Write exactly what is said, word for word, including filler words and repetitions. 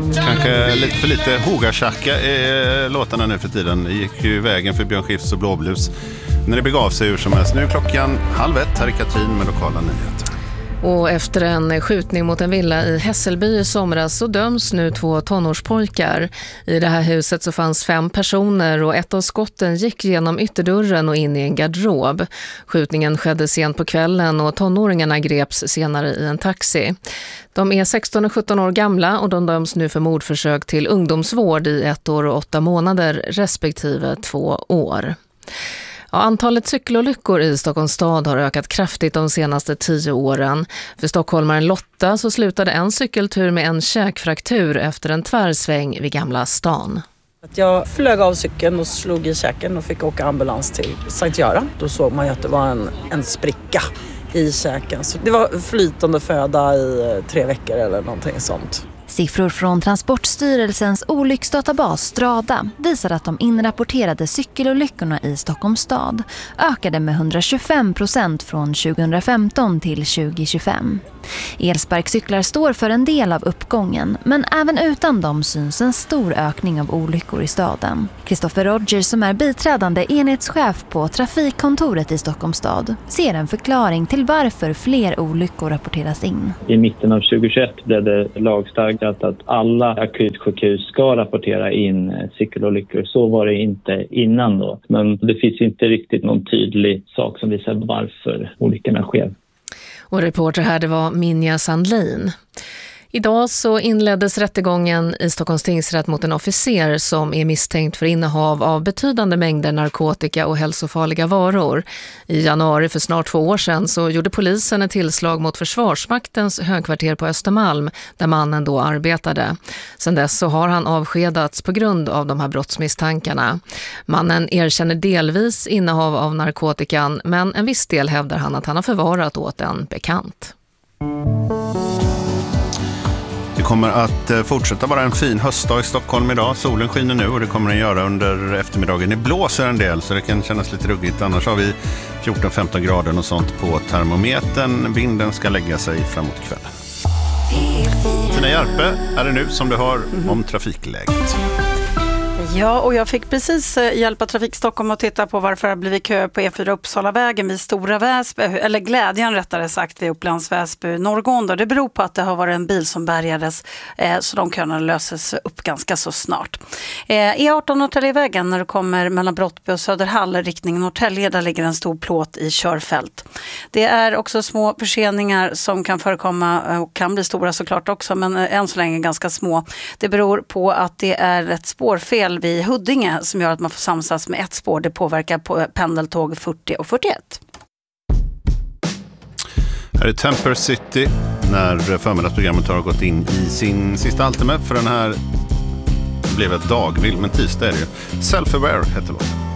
Kanske lite för lite hogatjacka är låtarna nu för tiden. Det gick ju vägen för Björn Skifs och Blåblues när det begav sig hur som helst. Nu är klockan halv ett, här i Katrin med lokala nyheter. Och efter en skjutning mot en villa i Hässelby i somras så döms nu två tonårspojkar. I det här huset så fanns fem personer och ett av skotten gick genom ytterdörren och in i en garderob. Skjutningen skedde sent på kvällen och tonåringarna greps senare i en taxi. De är sexton och sjutton år gamla och de döms nu för mordförsök till ungdomsvård i ett år och åtta månader respektive två år. Ja, antalet cykelolyckor i Stockholms stad har ökat kraftigt de senaste tio åren. För stockholmaren Lotta så slutade en cykeltur med en käkfraktur efter en tvärsväng vid Gamla stan. Jag flög av cykeln och slog i käken och fick åka ambulans till Sankt Göran. Då såg man ju att det var en, en spricka i käken. Så det var flytande föda i tre veckor eller någonting sånt. Siffror från Transportstyrelsens olycksdatabas Strada visar att de inrapporterade cykelolyckorna i Stockholms stad ökade med hundratjugofem procent från tjugohundrafemton till tjugohundratjugofem. Elsparkcyklar står för en del av uppgången, men även utan dem syns en stor ökning av olyckor i staden. Christopher Rogers, som är biträdande enhetschef på trafikkontoret i Stockholms stad, ser en förklaring till varför fler olyckor rapporteras in. I mitten av tjugohundratjugoett blev det lagstadgat att alla akutsjukhus ska rapportera in cykelolyckor. Så var det inte innan då. Men det finns inte riktigt någon tydlig sak som visar varför olyckorna sker. Och reporter här, det var Minja Sandlin. Idag så inleddes rättegången i Stockholms tingsrätt mot en officer som är misstänkt för innehav av betydande mängder narkotika och hälsofarliga varor. I januari för snart två år sedan så gjorde polisen ett tillslag mot Försvarsmaktens högkvarter på Östermalm där mannen då arbetade. Sedan dess så har han avskedats på grund av de här brottsmisstankarna. Mannen erkänner delvis innehav av narkotikan, men en viss del hävdar han att han har förvarat åt en bekant. Det kommer att fortsätta vara en fin höstdag i Stockholm idag. Solen skiner nu och det kommer den göra under eftermiddagen. Det blåser en del så det kan kännas lite ruggigt. Annars har vi fjorton femton grader och sånt på termometern. Vinden ska lägga sig framåt kvällen. Tina Järpe är det nu som du har om trafikläget. Ja, och jag fick precis hjälpa Trafik Stockholm att titta på varför det har blivit kö på E fyra Uppsalavägen vid Stora Väsby, eller Glädjen rättare sagt vid Upplands Väsby norrgående. Det beror på att det har varit en bil som bärgades eh, så de köerna löses upp ganska så snart. Eh, E arton Norrtäljevägen när du kommer mellan Brottby och Söderhall riktning Norrtälje, där ligger en stor plåt i körfält. Det är också små förseningar som kan förekomma och kan bli stora såklart också, men än så länge ganska små. Det beror på att det är ett spårfel vid Huddinge som gör att man får samsas med ett spår. Det påverkar på pendeltåg fyrtio och fyrtioett. Här är Temper City när förmiddagsprogrammet har gått in i sin sista halvtimme, för den här blev ett dagvill, men tisdag är det ju. Self-Aware heter låten.